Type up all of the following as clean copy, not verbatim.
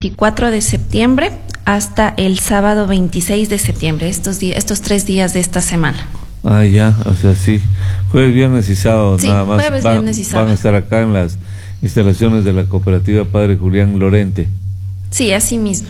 24 de septiembre hasta el sábado 26 de septiembre, estos 3 días de esta semana. Ah, ya, o sea, sí. Jueves, viernes y sábado, Sí, nada más. jueves, viernes y sábado. Van a estar acá en las instalaciones de la cooperativa Padre Julián Lorente. Sí, así mismo.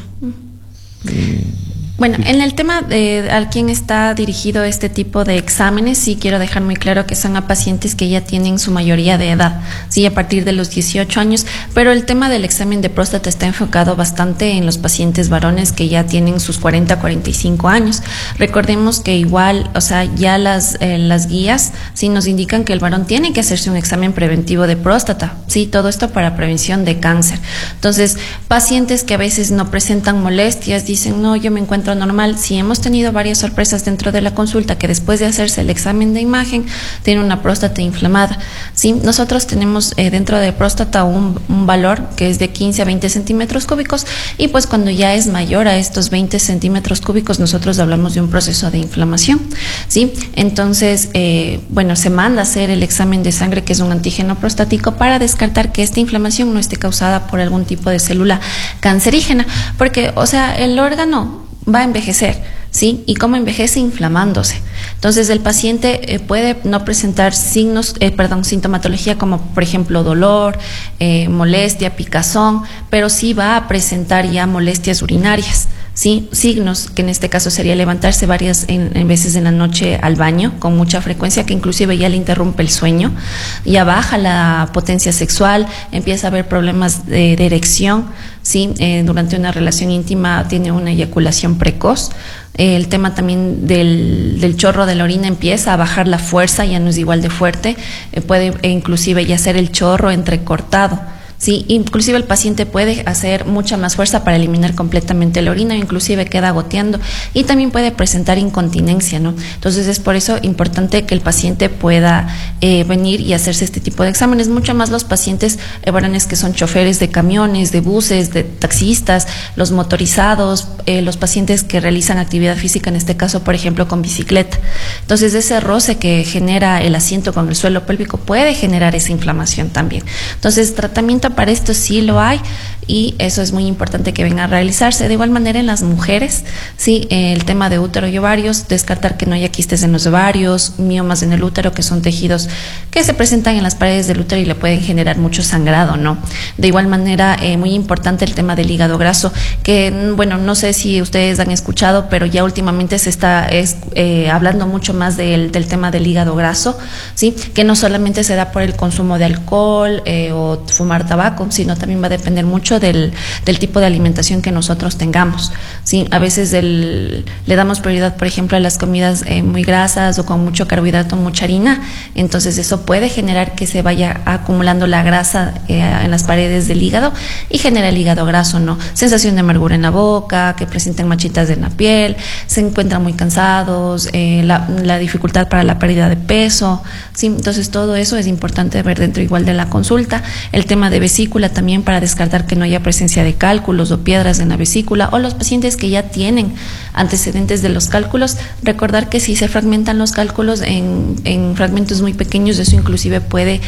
Bueno, en el tema de a quién está dirigido este tipo de exámenes, sí quiero dejar muy claro que son a pacientes que ya tienen su mayoría de edad, sí, a partir de los 18 años, pero el tema del examen de próstata está enfocado bastante en los pacientes varones que ya tienen sus 40-45 años. Recordemos que igual, o sea, ya las guías sí nos indican que el varón tiene que hacerse un examen preventivo de próstata, sí, todo esto para prevención de cáncer. Entonces, pacientes que a veces no presentan molestias, dicen, no, yo me encuentro normal. Si hemos tenido varias sorpresas dentro de la consulta, que después de hacerse el examen de imagen tiene una próstata inflamada, ¿sí? Nosotros tenemos dentro de próstata un valor que es de 15 a 20 centímetros cúbicos, y pues cuando ya es mayor a estos 20 centímetros cúbicos nosotros hablamos de un proceso de inflamación, ¿sí? Entonces, bueno, se manda a hacer el examen de sangre, que es un antígeno prostático, para descartar que esta inflamación no esté causada por algún tipo de célula cancerígena, porque, o sea, el órgano va a envejecer, ¿sí? ¿Y cómo envejece? Inflamándose. Entonces, el paciente puede no presentar sintomatología como, por ejemplo, dolor, molestia, picazón, pero sí va a presentar ya molestias urinarias, ¿sí? Signos, que en este caso sería levantarse varias veces en la noche al baño con mucha frecuencia, que inclusive ya le interrumpe el sueño, ya baja la potencia sexual, empieza a haber problemas de erección, ¿sí? Durante una relación íntima tiene una eyaculación precoz. El tema también del chorro de la orina empieza a bajar la fuerza, ya no es igual de fuerte, puede inclusive ya ser el chorro entrecortado. Sí, inclusive el paciente puede hacer mucha más fuerza para eliminar completamente la orina, inclusive queda goteando, y también puede presentar incontinencia, ¿no? Entonces es por eso importante que el paciente pueda venir y hacerse este tipo de exámenes, mucho más los pacientes varones que son choferes de camiones, de buses, de taxistas, los motorizados, los pacientes que realizan actividad física, en este caso, por ejemplo, con bicicleta. Entonces ese roce que genera el asiento con el suelo pélvico puede generar esa inflamación también. Entonces, tratamiento para esto sí lo hay, y eso es muy importante que venga a realizarse. De igual manera en las mujeres, sí, el tema de útero y ovarios, descartar que no haya quistes en los ovarios, miomas en el útero, que son tejidos que se presentan en las paredes del útero y le pueden generar mucho sangrado, ¿no? De igual manera, muy importante el tema del hígado graso, que, bueno, no sé si ustedes han escuchado, pero ya últimamente se está hablando mucho más del tema del hígado graso, sí, que no solamente se da por el consumo de alcohol o fumar tabaco, sino también va a depender mucho del tipo de alimentación que nosotros tengamos, ¿sí? A veces le damos prioridad, por ejemplo, a las comidas muy grasas o con mucho carbohidrato, mucha harina, entonces eso puede generar que se vaya acumulando la grasa en las paredes del hígado y genera el hígado graso, ¿no? Sensación de amargura en la boca, que presenten manchitas en la piel, se encuentran muy cansados, la dificultad para la pérdida de peso, ¿sí? Entonces todo eso es importante ver dentro igual de la consulta. El tema de vesícula también, para descartar que no haya presencia de cálculos o piedras en la vesícula, o los pacientes que ya tienen antecedentes de los cálculos, recordar que si se fragmentan los cálculos en fragmentos muy pequeños, eso inclusive puede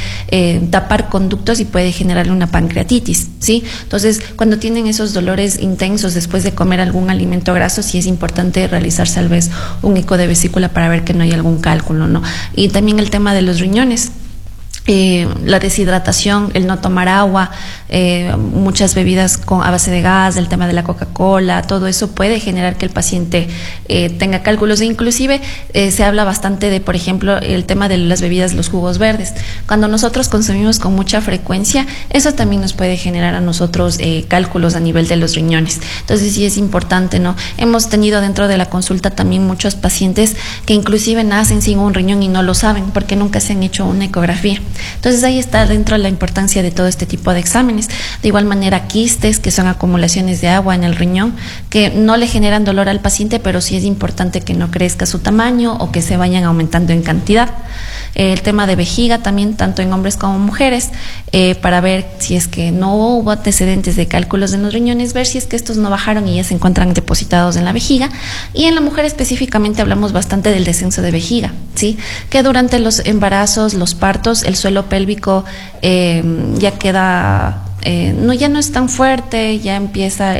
tapar conductos y puede generar una pancreatitis, ¿sí? Entonces, cuando tienen esos dolores intensos después de comer algún alimento graso, sí es importante realizarse tal vez un eco de vesícula para ver que no hay algún cálculo, ¿no? Y también el tema de los riñones. La deshidratación, el no tomar agua, muchas bebidas a base de gas, el tema de la Coca-Cola, todo eso puede generar que el paciente tenga cálculos. E inclusive se habla bastante de, por ejemplo, el tema de las bebidas, los jugos verdes. Cuando nosotros consumimos con mucha frecuencia, eso también nos puede generar a nosotros cálculos a nivel de los riñones. Entonces sí es importante, ¿no? Hemos tenido dentro de la consulta también muchos pacientes que inclusive nacen sin un riñón y no lo saben porque nunca se han hecho una ecografía. Entonces ahí está dentro la importancia de todo este tipo de exámenes. De igual manera, quistes, que son acumulaciones de agua en el riñón, que no le generan dolor al paciente, pero sí es importante que no crezca su tamaño o que se vayan aumentando en cantidad. El tema de vejiga también, tanto en hombres como mujeres, para ver si es que no hubo antecedentes de cálculos en los riñones, ver si es que estos no bajaron y ya se encuentran depositados en la vejiga. Y en la mujer específicamente hablamos bastante del descenso de vejiga, ¿sí? Que durante los embarazos, los partos, el suelo pélvico ya queda, ya no es tan fuerte, ya empieza